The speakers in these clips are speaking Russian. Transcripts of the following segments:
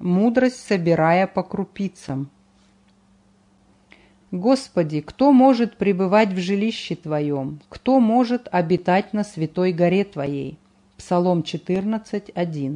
мудрость собирая по крупицам. Господи, кто может пребывать в жилище Твоем? Кто может обитать на святой горе Твоей? Псалом 14:1.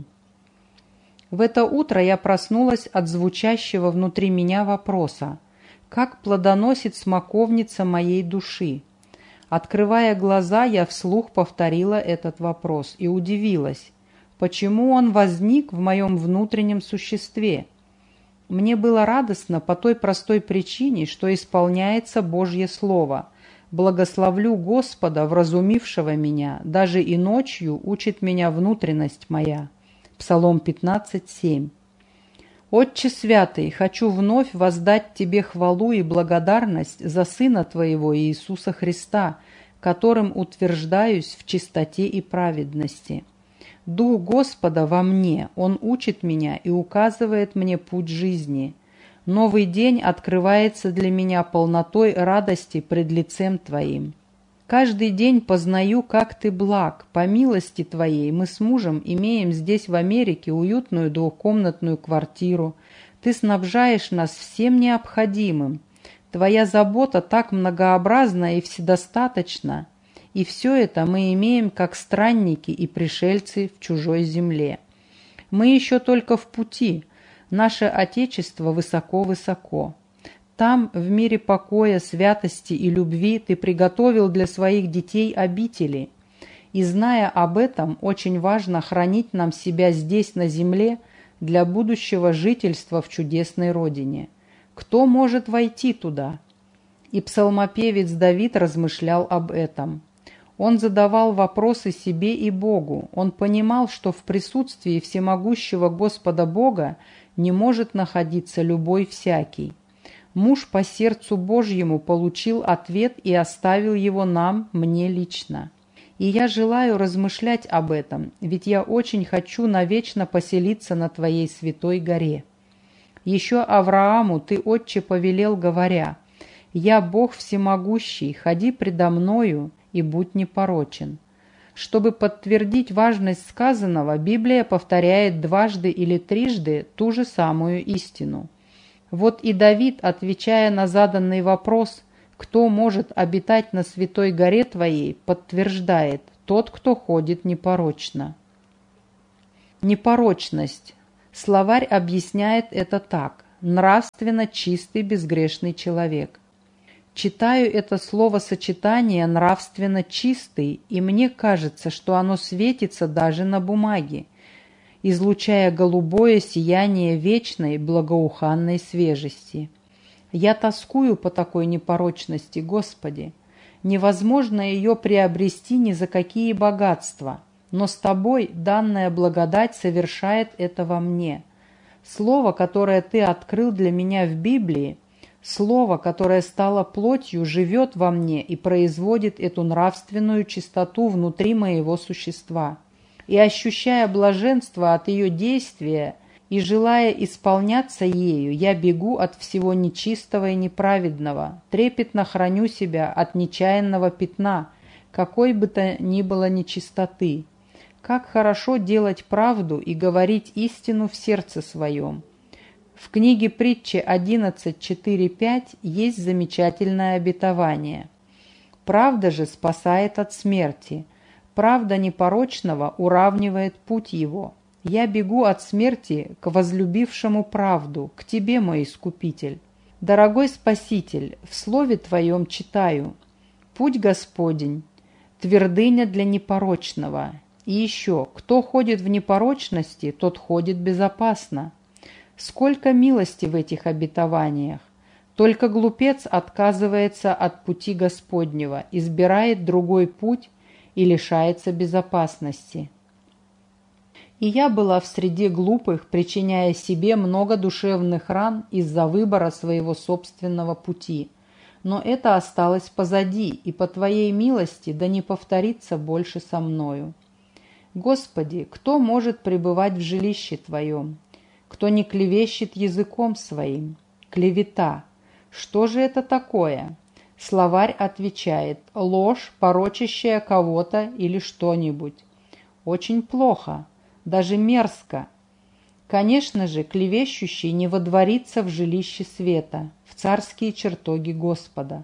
В это утро я проснулась от звучащего внутри меня вопроса: как плодоносит смоковница моей души? Открывая глаза, я вслух повторила этот вопрос и удивилась, почему он возник в моем внутреннем существе. Мне было радостно по той простой причине, что исполняется Божье Слово. Благословлю Господа, вразумившего меня, даже и ночью учит меня внутренность моя. Псалом 15:7. Отче Святый, хочу вновь воздать Тебе хвалу и благодарность за Сына Твоего Иисуса Христа, которым утверждаюсь в чистоте и праведности. Дух Господа во мне, Он учит меня и указывает мне путь жизни. Новый день открывается для меня полнотой радости пред лицем Твоим. Каждый день познаю, как Ты благ. По милости Твоей мы с мужем имеем здесь в Америке уютную двухкомнатную квартиру. Ты снабжаешь нас всем необходимым. Твоя забота так многообразна и вседостаточна. И все это мы имеем как странники и пришельцы в чужой земле. Мы еще только в пути. Наше Отечество высоко-высоко. Там, в мире покоя, святости и любви, Ты приготовил для своих детей обители. И, зная об этом, очень важно хранить нам себя здесь, на земле, для будущего жительства в чудесной родине. Кто может войти туда? И псалмопевец Давид размышлял об этом. Он задавал вопросы себе и Богу. Он понимал, что в присутствии всемогущего Господа Бога не может находиться любой всякий. Муж по сердцу Божьему получил ответ и оставил его нам, мне лично. И я желаю размышлять об этом, ведь я очень хочу навечно поселиться на Твоей святой горе. Еще Аврааму Ты, Отче, повелел, говоря: «Я Бог всемогущий, ходи предо мною и будь непорочен». Чтобы подтвердить важность сказанного, Библия повторяет дважды или трижды ту же самую истину. Вот и Давид, отвечая на заданный вопрос, кто может обитать на святой горе Твоей, подтверждает: тот, кто ходит непорочно. Непорочность. Словарь объясняет это так: нравственно чистый, безгрешный человек. Читаю это словосочетание «нравственно чистый», и мне кажется, что оно светится даже на бумаге, излучая голубое сияние вечной благоуханной свежести. Я тоскую по такой непорочности, Господи. Невозможно ее приобрести ни за какие богатства, но с Тобой данная благодать совершает это во мне. Слово, которое Ты открыл для меня в Библии, Слово, которое стало плотью, живет во мне и производит эту нравственную чистоту внутри моего существа. И, ощущая блаженство от ее действия и желая исполняться ею, я бегу от всего нечистого и неправедного, трепетно храню себя от нечаянного пятна, какой бы то ни было нечистоты. Как хорошо делать правду и говорить истину в сердце своем. В книге Притчи 11:4-5 есть замечательное обетование. «Правда же спасает от смерти, правда непорочного уравнивает путь его. Я бегу от смерти к возлюбившему правду, к Тебе, мой Искупитель. Дорогой Спаситель, в Слове Твоем читаю: путь Господень, твердыня для непорочного. И еще, кто ходит в непорочности, тот ходит безопасно». Сколько милости в этих обетованиях! Только глупец отказывается от пути Господнего, избирает другой путь и лишается безопасности. И я была в среде глупых, причиняя себе много душевных ран из-за выбора своего собственного пути. Но это осталось позади, и по Твоей милости да не повторится больше со мною. Господи, кто может пребывать в жилище Твоем? Кто не клевещет языком своим? Клевета. Что же это такое? Словарь отвечает: ложь, порочащая кого-то или что-нибудь. Очень плохо, даже мерзко. Конечно же, клевещущий не водворится в жилище света, в царские чертоги Господа.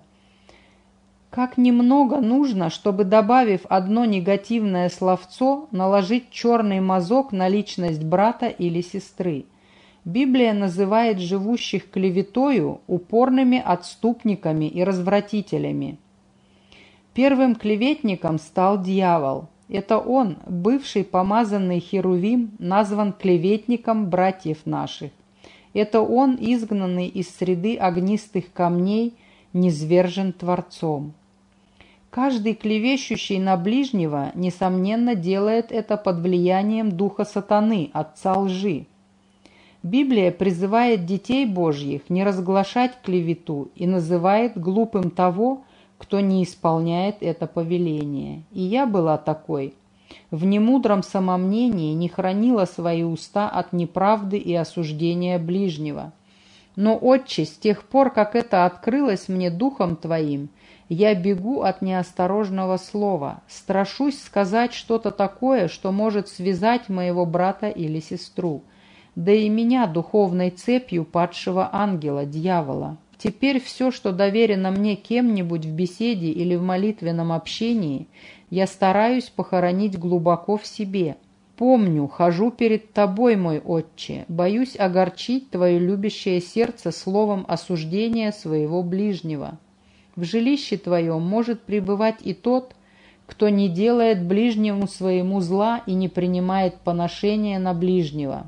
Как немного нужно, чтобы, добавив одно негативное словцо, наложить черный мазок на личность брата или сестры. Библия называет живущих клеветою упорными отступниками и развратителями. Первым клеветником стал дьявол. Это он, бывший помазанный Херувим, назван клеветником братьев наших. Это он, изгнанный из среды огнистых камней, низвержен Творцом. Каждый клевещущий на ближнего, несомненно, делает это под влиянием духа сатаны, отца лжи. Библия призывает детей Божьих не разглашать клевету и называет глупым того, кто не исполняет это повеление. И я была такой. В немудром самомнении не хранила свои уста от неправды и осуждения ближнего. Но, Отче, с тех пор, как это открылось мне Духом Твоим, я бегу от неосторожного слова, страшусь сказать что-то такое, что может связать моего брата или сестру, да и меня духовной цепью падшего ангела, дьявола. Теперь все, что доверено мне кем-нибудь в беседе или в молитвенном общении, я стараюсь похоронить глубоко в себе. Помню, хожу перед Тобой, мой Отче, боюсь огорчить Твое любящее сердце словом осуждения своего ближнего. В жилище Твоем может пребывать и тот, кто не делает ближнему своему зла и не принимает поношения на ближнего.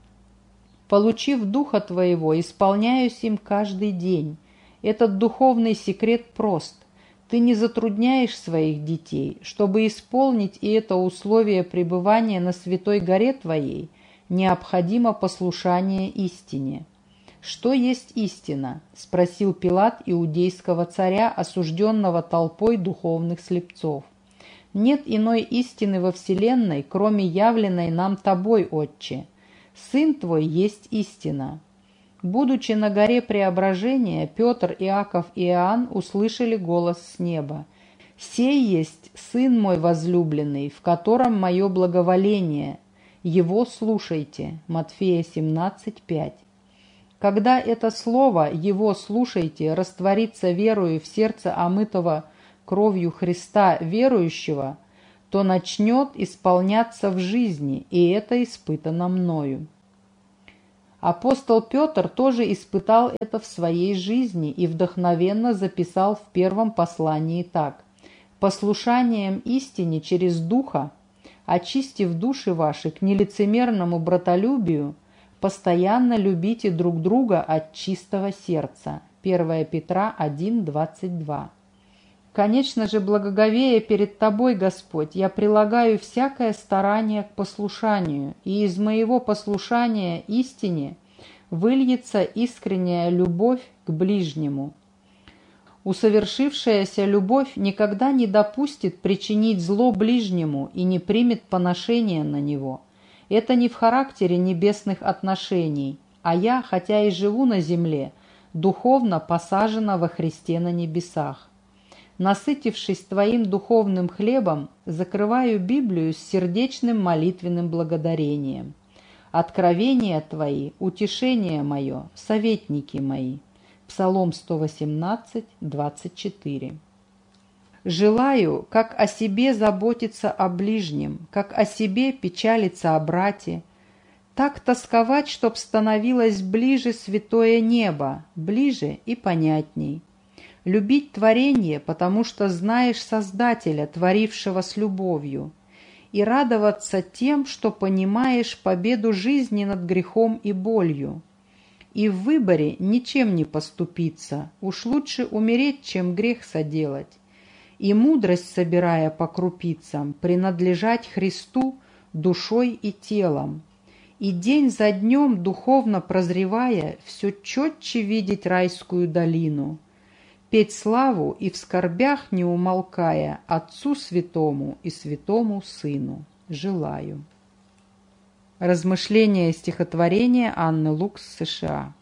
Получив Духа Твоего, исполняюсь им каждый день. Этот духовный секрет прост. Ты не затрудняешь своих детей. Чтобы исполнить и это условие пребывания на святой горе Твоей, необходимо послушание истине. «Что есть истина?» – спросил Пилат иудейского царя, осужденного толпой духовных слепцов. «Нет иной истины во вселенной, кроме явленной нам Тобой, Отче. Сын Твой есть истина». Будучи на горе Преображения, Петр, Иаков и Иоанн услышали голос с неба. «Сей есть Сын мой возлюбленный, в котором мое благоволение. Его слушайте». Матфея 17:5. Когда это слово «Его слушайте» растворится верою в сердце омытого кровью Христа верующего, то начнет исполняться в жизни, и это испытано мною. Апостол Петр тоже испытал это в своей жизни и вдохновенно записал в первом послании так: «Послушанием истине через Духа, очистив души ваши к нелицемерному братолюбию, постоянно любите друг друга от чистого сердца». 1 Петра 1:22. Конечно же, благоговея перед Тобой, Господь, я прилагаю всякое старание к послушанию, и из моего послушания истине выльется искренняя любовь к ближнему. Усовершившаяся любовь никогда не допустит причинить зло ближнему и не примет поношения на него. Это не в характере небесных отношений, а я, хотя и живу на земле, духовно посажена во Христе на небесах. Насытившись Твоим духовным хлебом, закрываю Библию с сердечным молитвенным благодарением. Откровения Твои, утешение мое, советники мои. Псалом 118, 24. Желаю, как о себе заботиться о ближнем, как о себе печалиться о брате, так тосковать, чтоб становилось ближе святое небо, ближе и понятней. Любить творение, потому что знаешь Создателя, творившего с любовью, и радоваться тем, что понимаешь победу жизни над грехом и болью. И в выборе ничем не поступиться, уж лучше умереть, чем грех соделать. И мудрость, собирая по крупицам, принадлежать Христу душой и телом. И день за днем, духовно прозревая, все четче видеть райскую долину. Петь славу и в скорбях не умолкая Отцу Святому и Святому Сыну. Желаю. Размышления и стихотворения Анны Лукс, США.